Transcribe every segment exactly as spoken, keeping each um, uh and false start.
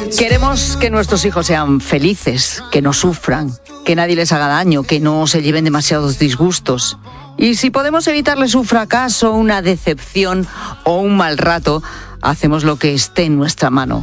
Queremos que nuestros hijos sean felices, que no sufran, que nadie les haga daño, que no se lleven demasiados disgustos. Y si podemos evitarles un fracaso, una decepción o un mal rato, hacemos lo que esté en nuestra mano.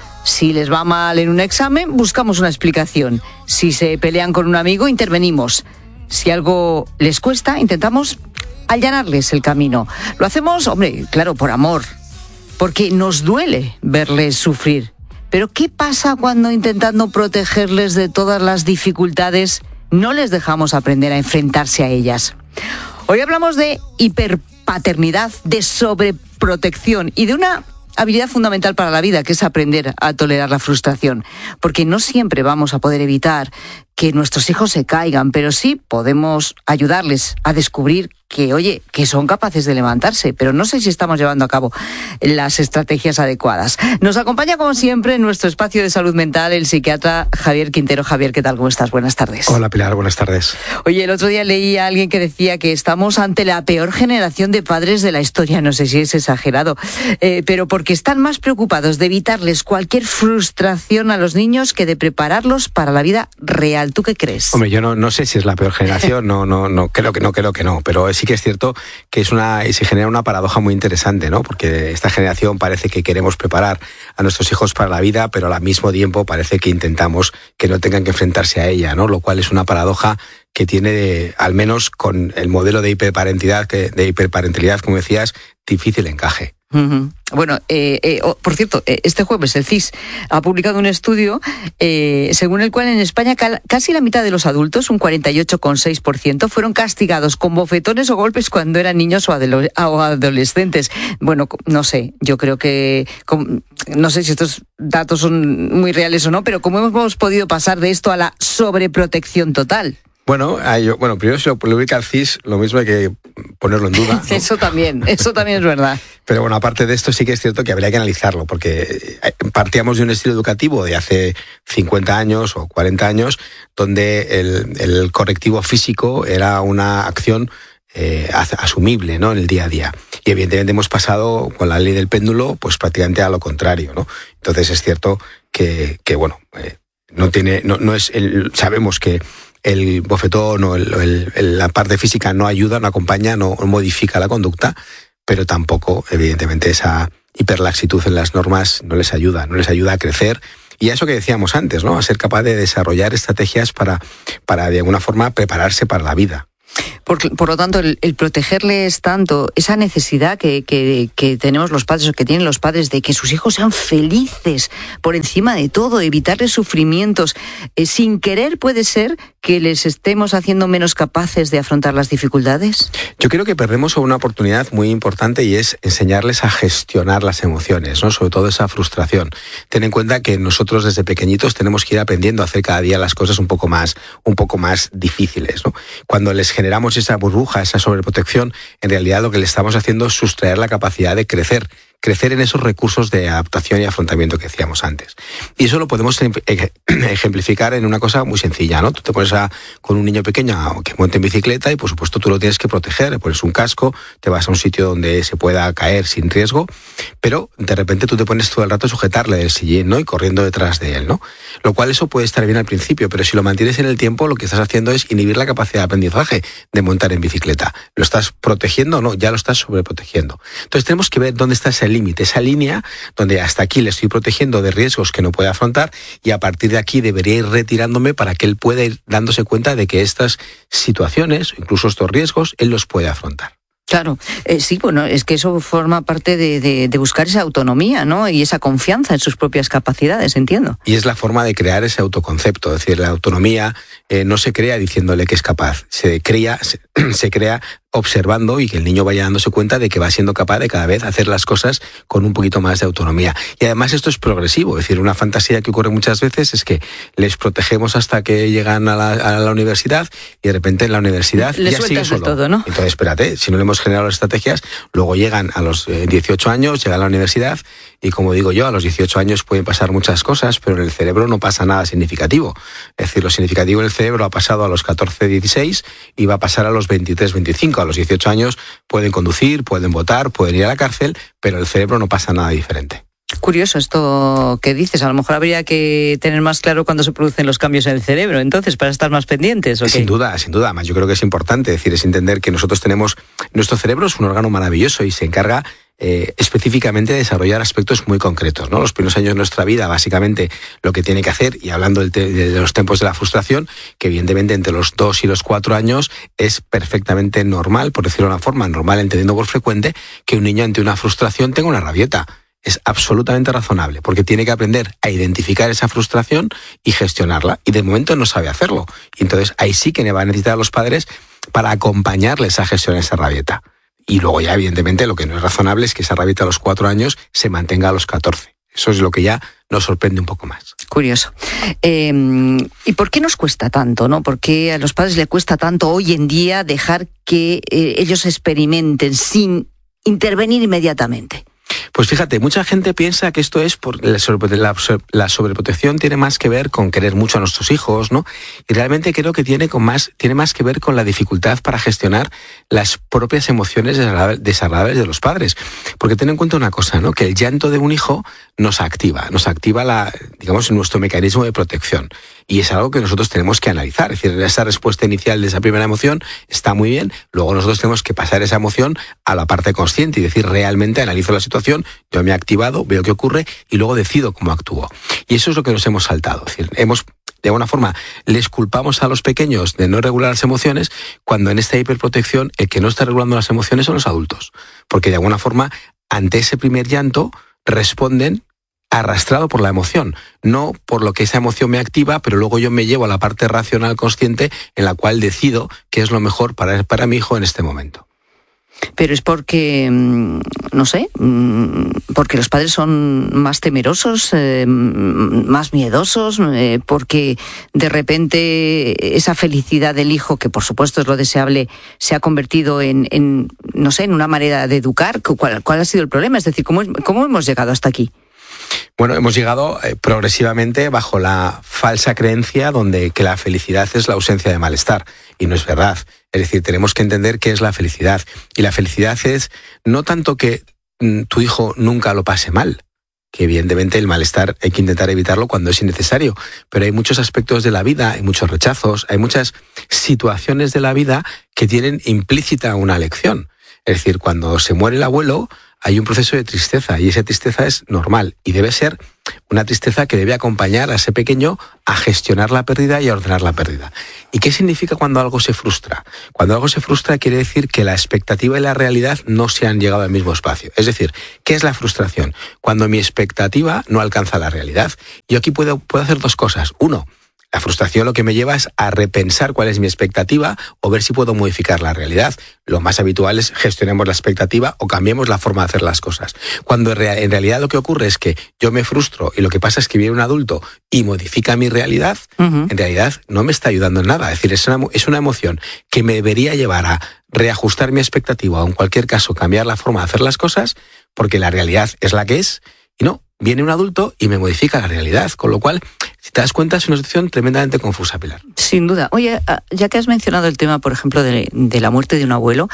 Si les va mal en un examen, buscamos una explicación. Si se pelean con un amigo, intervenimos. Si algo les cuesta, intentamos allanarles el camino. Lo hacemos, hombre, claro, por amor, porque nos duele verles sufrir. Pero ¿qué pasa cuando, intentando protegerles de todas las dificultades, no les dejamos aprender a enfrentarse a ellas? Hoy hablamos de hiperpaternidad, de sobreprotección y de una habilidad fundamental para la vida, que es aprender a tolerar la frustración. Porque no siempre vamos a poder evitar que nuestros hijos se caigan, pero sí podemos ayudarles a descubrir que, oye, que son capaces de levantarse, pero no sé si estamos llevando a cabo las estrategias adecuadas. Nos acompaña, como siempre, en nuestro espacio de salud mental el psiquiatra Javier Quintero. Javier, ¿qué tal? ¿Cómo estás? Buenas tardes. Hola, Pilar, buenas tardes. Oye, el otro día leí a alguien que decía que estamos ante la peor generación de padres de la historia. No sé si es exagerado, eh, pero porque están más preocupados de evitarles cualquier frustración a los niños que de prepararlos para la vida real. ¿Tú qué crees? Hombre, yo no, no sé si es la peor generación, no, no, no, creo que no, creo que no, pero sí que es cierto que es una, se genera una paradoja muy interesante, ¿no? Porque esta generación parece que queremos preparar a nuestros hijos para la vida, pero al mismo tiempo parece que intentamos que no tengan que enfrentarse a ella, ¿no? Lo cual es una paradoja que tiene, de, al menos con el modelo de hiperparentalidad, que, de hiperparentalidad, como decías, difícil encaje. Uh-huh. Bueno, eh, eh, oh, por cierto, eh, este jueves el C I S ha publicado un estudio eh, según el cual en España cal- casi la mitad de los adultos, un cuarenta y ocho coma seis por ciento, fueron castigados con bofetones o golpes cuando eran niños o, adolo- o adolescentes. Bueno, no sé, yo creo que, com- no sé si estos datos son muy reales o no, pero ¿cómo hemos podido pasar de esto a la sobreprotección total? Bueno, yo, bueno, primero si lo publica el C I S, lo mismo hay que ponerlo en duda, ¿no? Eso también, eso también es verdad. Pero bueno, aparte de esto sí que es cierto que habría que analizarlo, porque partíamos de un estilo educativo de hace cincuenta años o cuarenta años, donde el, el correctivo físico era una acción eh, asumible, ¿no?, en el día a día. Y evidentemente hemos pasado con la ley del péndulo, pues prácticamente a lo contrario, ¿no? Entonces es cierto que, que bueno, eh, no tiene, no, no es el, sabemos que el bofetón o el, el, el, la parte física no ayuda, no acompaña, no modifica la conducta, pero tampoco, evidentemente, esa hiperlaxitud en las normas no les ayuda, no les ayuda a crecer. Y a eso que decíamos antes, ¿no?, a ser capaz de desarrollar estrategias para, para de alguna forma, prepararse para la vida. Por, por lo tanto, el, el protegerles tanto, esa necesidad que, que, que tenemos los padres o que tienen los padres de que sus hijos sean felices por encima de todo, evitarles sufrimientos, eh, sin querer puede ser que les estemos haciendo menos capaces de afrontar las dificultades. Yo creo que perdemos una oportunidad muy importante y es enseñarles a gestionar las emociones, ¿no?, sobre todo esa frustración. Ten en cuenta que nosotros desde pequeñitos tenemos que ir aprendiendo a hacer cada día las cosas un poco más, un poco más difíciles, ¿no? Cuando les generamos esa burbuja, esa sobreprotección, en realidad lo que le estamos haciendo es sustraer la capacidad de crecer, crecer en esos recursos de adaptación y afrontamiento que decíamos antes. Y eso lo podemos ejemplificar en una cosa muy sencilla, ¿no? Tú te pones a, con un niño pequeño que monte en bicicleta y por supuesto tú lo tienes que proteger, le pones un casco, te vas a un sitio donde se pueda caer sin riesgo, pero de repente tú te pones todo el rato a sujetarle del sillín, ¿no?, y corriendo detrás de él, ¿no? Lo cual eso puede estar bien al principio, pero si lo mantienes en el tiempo, lo que estás haciendo es inhibir la capacidad de aprendizaje de montar en bicicleta. ¿Lo estás protegiendo o no? Ya lo estás sobreprotegiendo. Entonces tenemos que ver dónde está ese límite, esa línea donde hasta aquí le estoy protegiendo de riesgos que no puede afrontar y a partir de aquí debería ir retirándome para que él pueda ir dándose cuenta de que estas situaciones, incluso estos riesgos, él los puede afrontar. Claro, eh, sí, bueno, es que eso forma parte de, de, de buscar esa autonomía, ¿no?, y esa confianza en sus propias capacidades, entiendo. Y es la forma de crear ese autoconcepto, es decir, la autonomía eh, no se crea diciéndole que es capaz, se crea, se, se crea observando y que el niño vaya dándose cuenta de que va siendo capaz de cada vez hacer las cosas con un poquito más de autonomía. Y además esto es progresivo, es decir, una fantasía que ocurre muchas veces es que les protegemos hasta que llegan a la, a la universidad y de repente en la universidad le ya sigue solo. Todo, ¿no? Entonces, espérate, si no le hemos generado las estrategias, luego llegan a los dieciocho años, llegan a la universidad y como digo yo, a los dieciocho años pueden pasar muchas cosas, pero en el cerebro no pasa nada significativo. Es decir, lo significativo en el cerebro ha pasado a los catorce, dieciséis y va a pasar a los veintitrés, veinticinco. A los dieciocho años pueden conducir, pueden votar, pueden ir a la cárcel, pero en el cerebro no pasa nada diferente. Curioso esto que dices. A lo mejor habría que tener más claro cuándo se producen los cambios en el cerebro, entonces, para estar más pendientes. ¿O qué? Sin duda, sin duda. Además, yo creo que es importante, es decir, es entender que nosotros tenemos... Nuestro cerebro es un órgano maravilloso y se encarga eh, específicamente de desarrollar aspectos muy concretos, ¿no? Los primeros años de nuestra vida, básicamente, lo que tiene que hacer, y hablando del te- de los tiempos de la frustración, que evidentemente entre los dos y los cuatro años es perfectamente normal, por decirlo de una forma, normal, entendiendo por frecuente, que un niño ante una frustración tenga una rabieta. Es absolutamente razonable, porque tiene que aprender a identificar esa frustración y gestionarla, y de momento no sabe hacerlo. Y entonces ahí sí que le va a necesitar a los padres para acompañarles a gestionar esa rabieta. Y luego ya, evidentemente, lo que no es razonable es que esa rabieta a los cuatro años se mantenga a los catorce. Eso es lo que ya nos sorprende un poco más. Curioso. Eh, ¿Y por qué nos cuesta tanto, no? ¿Por qué a los padres les cuesta tanto hoy en día dejar que eh, ellos experimenten sin intervenir inmediatamente? Pues fíjate, mucha gente piensa que esto es por la, sobre, la, la sobreprotección tiene más que ver con querer mucho a nuestros hijos, ¿no? Y realmente creo que tiene, con más, tiene más que ver con la dificultad para gestionar las propias emociones desagradables de los padres. Porque ten en cuenta una cosa, ¿no? Que el llanto de un hijo nos activa, nos activa la, digamos, nuestro mecanismo de protección. Y es algo que nosotros tenemos que analizar. Es decir, esa respuesta inicial de esa primera emoción está muy bien. Luego nosotros tenemos que pasar esa emoción a la parte consciente y decir, realmente analizo la situación, yo me he activado, veo qué ocurre y luego decido cómo actúo. Y eso es lo que nos hemos saltado. Es decir, hemos, de alguna forma, les culpamos a los pequeños de no regular las emociones, cuando en esta hiperprotección el que no está regulando las emociones son los adultos. Porque de alguna forma, ante ese primer llanto, responden arrastrado por la emoción, no por lo que esa emoción me activa, pero luego yo me llevo a la parte racional consciente en la cual decido qué es lo mejor para, para mi hijo en este momento. Pero es porque, no sé, porque los padres son más temerosos, eh, más miedosos, eh, porque de repente esa felicidad del hijo, que por supuesto es lo deseable, se ha convertido en, en no sé, en una manera de educar. ¿Cuál, cuál ha sido el problema? Es decir, ¿cómo, cómo hemos llegado hasta aquí? Bueno, hemos llegado eh, progresivamente bajo la falsa creencia donde que la felicidad es la ausencia de malestar, y no es verdad. Es decir, tenemos que entender qué es la felicidad, y la felicidad es no tanto que mm, tu hijo nunca lo pase mal, que evidentemente el malestar hay que intentar evitarlo cuando es innecesario, pero hay muchos aspectos de la vida, hay muchos rechazos, hay muchas situaciones de la vida que tienen implícita una lección. Es decir, cuando se muere el abuelo, hay un proceso de tristeza, y esa tristeza es normal y debe ser una tristeza que debe acompañar a ese pequeño a gestionar la pérdida y a ordenar la pérdida. ¿Y qué significa cuando algo se frustra? Cuando algo se frustra quiere decir que la expectativa y la realidad no se han llegado al mismo espacio. Es decir, ¿qué es la frustración? Cuando mi expectativa no alcanza la realidad. Yo aquí puedo, puedo hacer dos cosas. Uno, la frustración lo que me lleva es a repensar cuál es mi expectativa o ver si puedo modificar la realidad. Lo más habitual es gestionemos la expectativa o cambiemos la forma de hacer las cosas. Cuando en realidad lo que ocurre es que yo me frustro y lo que pasa es que viene un adulto y modifica mi realidad, uh-huh. en realidad no me está ayudando en nada. Es decir, es una, es una emoción que me debería llevar a reajustar mi expectativa o en cualquier caso cambiar la forma de hacer las cosas, porque la realidad es la que es, y no, viene un adulto y me modifica la realidad, con lo cual, si te das cuenta, es una situación tremendamente confusa, Pilar. Sin duda. Oye, ya que has mencionado el tema, por ejemplo, de, de la muerte de un abuelo,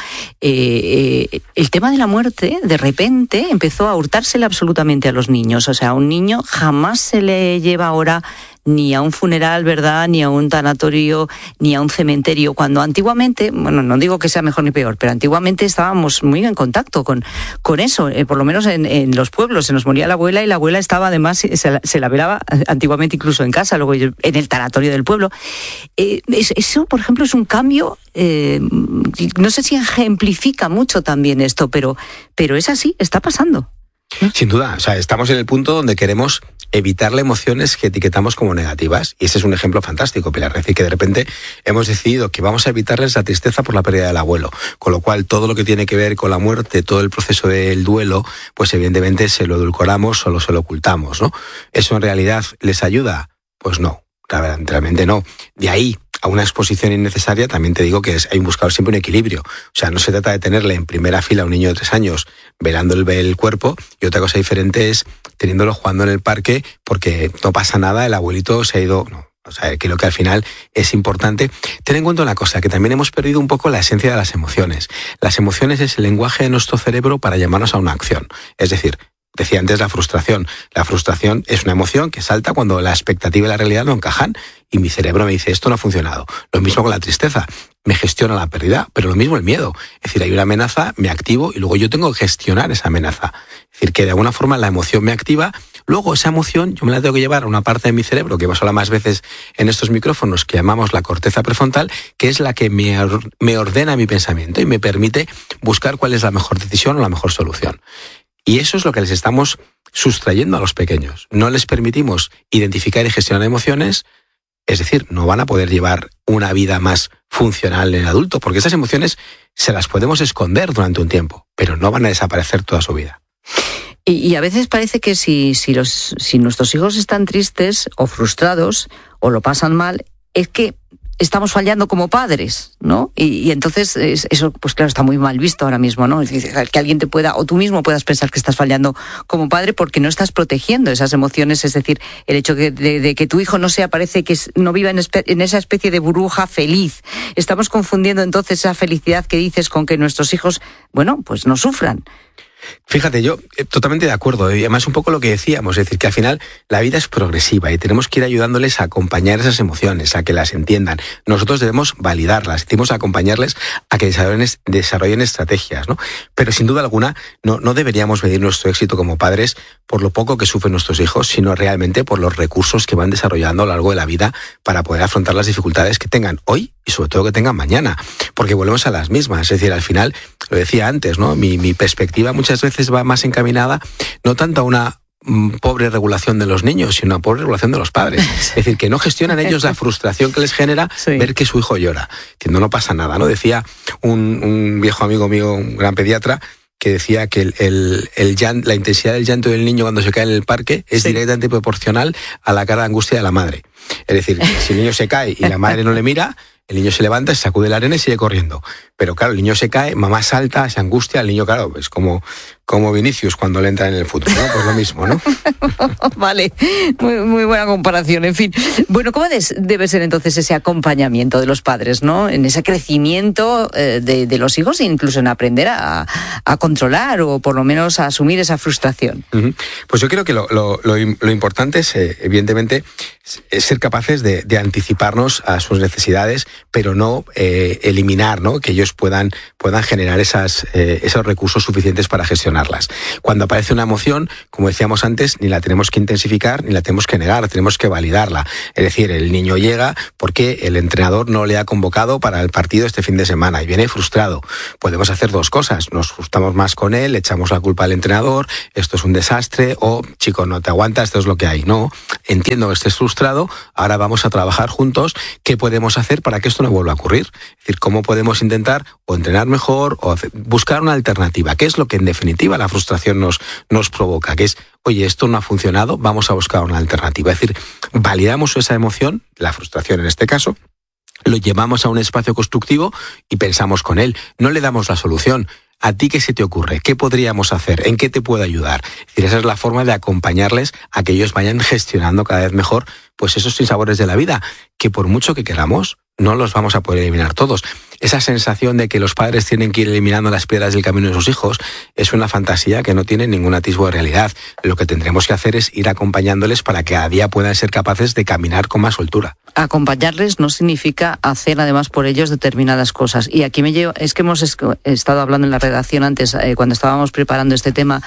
eh, eh, el tema de la muerte, de repente, empezó a hurtársele absolutamente a los niños. O sea, a un niño jamás se le lleva ahora ni a un funeral, ¿verdad?, ni a un tanatorio, ni a un cementerio, cuando antiguamente, bueno, no digo que sea mejor ni peor, pero antiguamente estábamos muy en contacto con, con eso, eh, por lo menos en, en los pueblos, se nos moría la abuela y la abuela estaba además, se la, se la velaba antiguamente incluso en casa, luego en el tanatorio del pueblo. Eh, eso, por ejemplo, es un cambio, eh, no sé si ejemplifica mucho también esto, pero, pero es así, está pasando. Sin duda, o sea, estamos en el punto donde queremos evitarle emociones que etiquetamos como negativas, y ese es un ejemplo fantástico, Pilar. Es decir, que de repente hemos decidido que vamos a evitarles la tristeza por la pérdida del abuelo, con lo cual todo lo que tiene que ver con la muerte, todo el proceso del duelo, pues evidentemente se lo edulcoramos o se lo ocultamos, ¿no? ¿Eso en realidad les ayuda? Pues no, realmente no. De ahí a una exposición innecesaria, también te digo que es, hay que buscar siempre un equilibrio. O sea, no se trata de tenerle en primera fila a un niño de tres años velando el, el cuerpo, y otra cosa diferente es teniéndolo jugando en el parque porque no pasa nada, el abuelito se ha ido... No. O sea, que lo que al final es importante. Ten en cuenta una cosa, que también hemos perdido un poco la esencia de las emociones. Las emociones es el lenguaje de nuestro cerebro para llamarnos a una acción. Es decir, decía antes la frustración. La frustración es una emoción que salta cuando la expectativa y la realidad no encajan y mi cerebro me dice, esto no ha funcionado. Lo mismo con la tristeza, me gestiona la pérdida, pero lo mismo el miedo. Es decir, hay una amenaza, me activo y luego yo tengo que gestionar esa amenaza. Es decir, que de alguna forma la emoción me activa, luego esa emoción yo me la tengo que llevar a una parte de mi cerebro, que hemos hablado más veces en estos micrófonos, que llamamos la corteza prefrontal, que es la que me, me ordena mi pensamiento y me permite buscar cuál es la mejor decisión o la mejor solución. Y eso es lo que les estamos sustrayendo a los pequeños. No les permitimos identificar y gestionar emociones, es decir, no van a poder llevar una vida más funcional en adulto, porque esas emociones se las podemos esconder durante un tiempo, pero no van a desaparecer toda su vida. Y, y a veces parece que si, si, los, si nuestros hijos están tristes o frustrados o lo pasan mal, es que estamos fallando como padres, ¿no? Y, y entonces es, eso, pues claro, está muy mal visto ahora mismo, ¿no? Es decir, que alguien te pueda, o tú mismo puedas pensar que estás fallando como padre porque no estás protegiendo esas emociones, es decir, el hecho de, de, de que tu hijo no sea, parece que es, no viva en, espe, en esa especie de burbuja feliz. Estamos confundiendo entonces esa felicidad que dices con que nuestros hijos, bueno, pues no sufran. Fíjate, yo eh, totalmente de acuerdo, y además un poco lo que decíamos, es decir, que al final la vida es progresiva y tenemos que ir ayudándoles a acompañar esas emociones, a que las entiendan. Nosotros debemos validarlas, debemos acompañarles a que desarrollen, desarrollen estrategias, ¿no? Pero sin duda alguna no, no deberíamos medir nuestro éxito como padres por lo poco que sufren nuestros hijos, sino realmente por los recursos que van desarrollando a lo largo de la vida para poder afrontar las dificultades que tengan hoy y sobre todo que tengan mañana, porque volvemos a las mismas, es decir, al final, lo decía antes, ¿no? Mi, mi perspectiva muchas veces va más encaminada no tanto a una mm, pobre regulación de los niños, sino a una pobre regulación de los padres. Es decir, que no gestionan ellos la frustración que les genera sí. ver que su hijo llora. Diciendo, no pasa nada, ¿no? Decía un, un viejo amigo mío, un gran pediatra, que decía que el, el, el llanto, la intensidad del llanto del niño cuando se cae en el parque es sí. directamente proporcional a la cara de angustia de la madre. Es decir, si el niño se cae y la madre no le mira, el niño se levanta, se sacude la arena y sigue corriendo. Pero claro, el niño se cae, mamá salta, se angustia, el niño, claro, es como, como Vinicius cuando le entra en el fútbol, ¿no? Pues lo mismo, ¿no? Vale, muy, muy buena comparación, en fin. Bueno, ¿cómo des, debe ser entonces ese acompañamiento de los padres, ¿no? En ese crecimiento eh, de, de los hijos e incluso en aprender a, a controlar o por lo menos a asumir esa frustración. Uh-huh. Pues yo creo que lo, lo, lo, lo importante es, eh, evidentemente, es ser capaces de, de anticiparnos a sus necesidades, pero no eh, eliminar, ¿no? Que ellos puedan, puedan generar esas, eh, esos recursos suficientes para gestionarlas. Cuando aparece una emoción, como decíamos antes, ni la tenemos que intensificar ni la tenemos que negar, tenemos que validarla. Es decir, el niño llega porque el entrenador no le ha convocado para el partido este fin de semana y viene frustrado. Podemos hacer dos cosas, nos frustramos más con él, le echamos la culpa al entrenador, esto es un desastre, o chico, no te aguantas, esto es lo que hay. No, entiendo que estés frustrado, ahora vamos a trabajar juntos, ¿qué podemos hacer para que esto no vuelva a ocurrir? Es decir, ¿cómo podemos intentar o entrenar mejor o hacer, buscar una alternativa? ¿Qué es lo que en definitiva la frustración nos, nos provoca? Que es, oye, esto no ha funcionado, vamos a buscar una alternativa. Es decir, validamos esa emoción, la frustración en este caso, lo llevamos a un espacio constructivo y pensamos con él. No le damos la solución. ¿A ti qué se te ocurre? ¿Qué podríamos hacer? ¿En qué te puedo ayudar? Es decir, esa es la forma de acompañarles a que ellos vayan gestionando cada vez mejor pues esos sinsabores de la vida, que por mucho que queramos, no los vamos a poder eliminar todos. Esa sensación de que los padres tienen que ir eliminando las piedras del camino de sus hijos es una fantasía que no tiene ningún atisbo de realidad. Lo que tendremos que hacer es ir acompañándoles para que cada día puedan ser capaces de caminar con más soltura. Acompañarles no significa hacer además por ellos determinadas cosas. Y aquí me llevo, es que hemos estado hablando en la redacción antes, eh, cuando estábamos preparando este tema,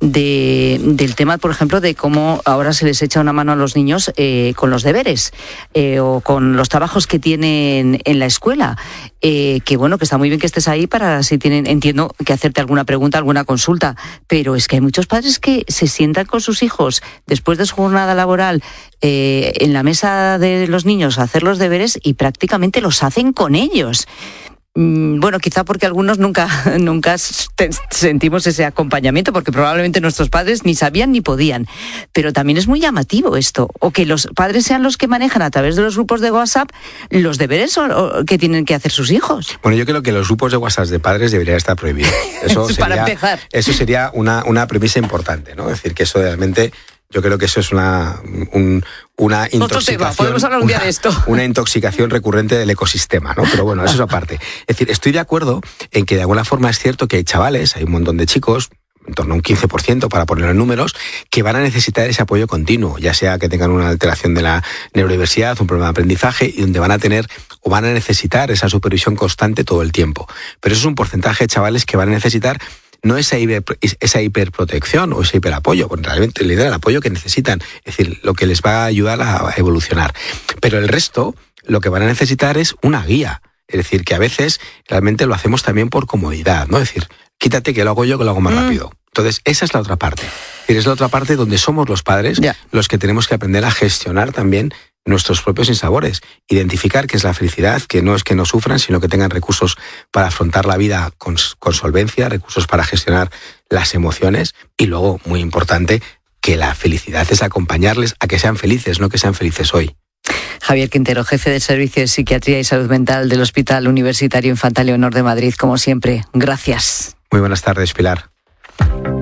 de, del tema, por ejemplo, de cómo ahora se les echa una mano a los niños eh, con los deberes eh, o con los trabajos que tienen en la escuela. Eh, que bueno, que está muy bien que estés ahí para si tienen, entiendo que hacerte alguna pregunta, alguna consulta, pero es que hay muchos padres que se sientan con sus hijos después de su jornada laboral eh, en la mesa de los niños a hacer los deberes y prácticamente los hacen con ellos. Bueno, quizá porque algunos nunca, nunca sentimos ese acompañamiento, porque probablemente nuestros padres ni sabían ni podían. Pero también es muy llamativo esto, o que los padres sean los que manejan a través de los grupos de WhatsApp los deberes que tienen que hacer sus hijos. Bueno, yo creo que los grupos de WhatsApp de padres deberían estar prohibidos. Eso sería, para empezar. Eso sería una, una premisa importante, ¿no? Es decir, que eso realmente... Yo creo que eso es una, un, una intoxicación. Podemos hablar un día una, de esto. Una intoxicación recurrente del ecosistema, ¿no? Pero bueno, eso es aparte. Es decir, estoy de acuerdo en que de alguna forma es cierto que hay chavales, hay un montón de chicos, en torno a un quince por ciento para ponerlo en números, que van a necesitar ese apoyo continuo, ya sea que tengan una alteración de la neurodiversidad, un problema de aprendizaje, y donde van a tener o van a necesitar esa supervisión constante todo el tiempo. Pero eso es un porcentaje de chavales que van a necesitar no esa, hiper, esa hiperprotección o ese hiperapoyo, porque realmente le dan el apoyo que necesitan, es decir, lo que les va a ayudar a evolucionar. Pero el resto, lo que van a necesitar es una guía. Es decir, que a veces realmente lo hacemos también por comodidad, ¿no? Es decir, quítate que lo hago yo, que lo hago más mm. rápido. Entonces, esa es la otra parte. Es decir, es la otra parte donde somos los padres yeah. los que tenemos que aprender a gestionar también nuestros propios sinsabores, identificar qué es la felicidad, que no es que no sufran, sino que tengan recursos para afrontar la vida con, con solvencia, recursos para gestionar las emociones, y luego, muy importante, que la felicidad es acompañarles a que sean felices, no que sean felices hoy. Javier Quintero, jefe del Servicio de Psiquiatría y Salud Mental del Hospital Universitario Infanta Leonor de Madrid, como siempre, gracias. Muy buenas tardes, Pilar.